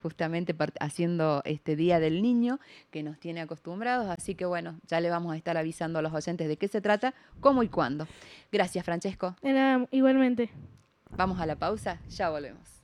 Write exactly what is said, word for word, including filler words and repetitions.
justamente haciendo este Día del Niño que nos tiene acostumbrados, así que bueno, ya le vamos a estar avisando a los oyentes de qué se trata, cómo y cuándo. Gracias, Francesco. Era igualmente. Vamos a la pausa, ya volvemos.